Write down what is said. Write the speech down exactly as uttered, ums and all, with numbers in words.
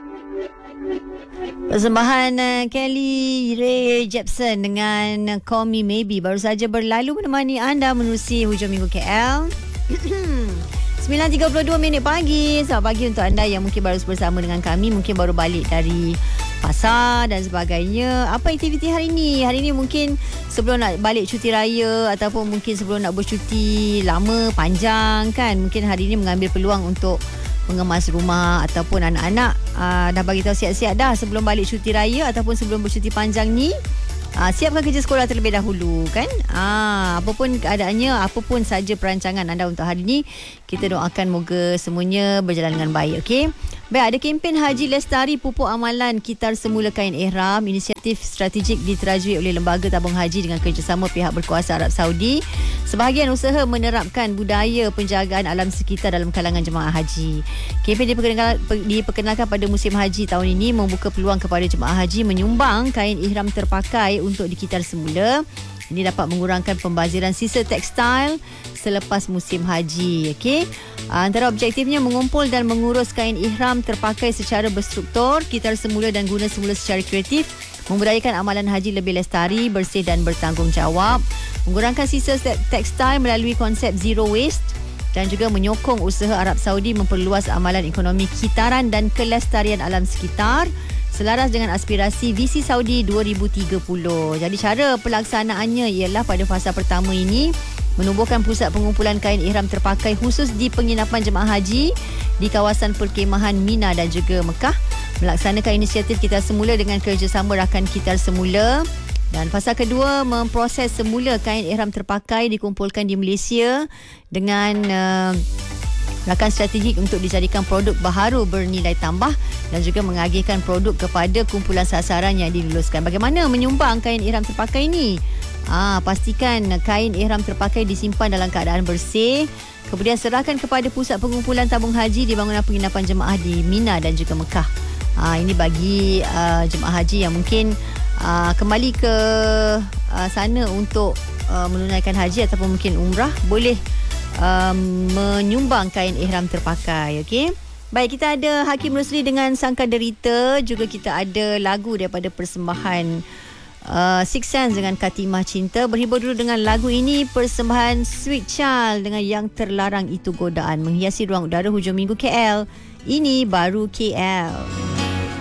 Persembahan uh, Kelly Rae Jepsen dengan uh, Call Me Maybe baru saja berlalu menemani anda menerusi hujung minggu K L. sembilan tiga puluh dua minit pagi. Selamat pagi untuk anda yang mungkin baru bersama dengan kami, mungkin baru balik dari pasar dan sebagainya. Apa aktiviti hari ini? Hari ini mungkin sebelum nak balik cuti raya ataupun mungkin sebelum nak bercuti lama panjang kan, mungkin hari ini mengambil peluang untuk mengemas rumah ataupun anak-anak aa, dah bagi tahu siap-siap dah sebelum balik cuti raya ataupun sebelum bercuti panjang ni. Aa, siapkan kerja sekolah terlebih dahulu kan. Aa, apapun keadaannya, apapun saja perancangan anda untuk hari ni, kita doakan moga semuanya berjalan dengan baik. Okey. Baik, ada kempen Haji Lestari Pupuk Amalan Kitar Semula Kain Ihram. Inisiatif strategik diterajui oleh Lembaga Tabung Haji dengan kerjasama pihak berkuasa Arab Saudi. Sebahagian usaha menerapkan budaya penjagaan alam sekitar dalam kalangan jemaah haji. Kempen diperkenalkan, diperkenalkan pada musim haji tahun ini, membuka peluang kepada jemaah haji menyumbang kain ihram terpakai untuk dikitar semula. Ini dapat mengurangkan pembaziran sisa tekstil selepas musim haji. Okey. Antara objektifnya mengumpul dan mengurus kain ihram terpakai secara berstruktur, kitar semula dan guna semula secara kreatif, membudayakan amalan haji lebih lestari, bersih dan bertanggungjawab, mengurangkan sisa tekstil melalui konsep zero waste dan juga menyokong usaha Arab Saudi memperluas amalan ekonomi kitaran dan kelestarian alam sekitar selaras dengan aspirasi Visi Saudi dua ribu tiga puluh. Jadi cara pelaksanaannya ialah pada fasa pertama ini menubuhkan pusat pengumpulan kain ihram terpakai khusus di penginapan jemaah haji di kawasan perkemahan Mina dan juga Mekah, melaksanakan inisiatif Kitar Semula dengan kerjasama rakan Kitar Semula. Dan fasa kedua, memproses semula kain ihram terpakai dikumpulkan di Malaysia dengan uh, rakan strategik untuk dijadikan produk baharu bernilai tambah dan juga mengagihkan produk kepada kumpulan sasaran yang diluluskan. Bagaimana menyumbang kain ihram terpakai ini? Ah, pastikan kain ihram terpakai disimpan dalam keadaan bersih. Kemudian serahkan kepada pusat pengumpulan tabung haji di bangunan penginapan jemaah di Mina dan juga Mekah. Ah, ini bagi uh, jemaah haji yang mungkin uh, kembali ke uh, sana untuk uh, menunaikan haji ataupun mungkin umrah, boleh um, menyumbang kain ihram terpakai. Okey. Baik, kita ada Hakim Rusli dengan Sangka Derita. Juga kita ada lagu daripada persembahan Uh, Six Sense dengan Katimah Cinta. Berhibur dulu dengan lagu ini, persembahan Sweet Child dengan Yang Terlarang Itu Godaan, menghiasi ruang udara hujung minggu K L. Ini baru K L.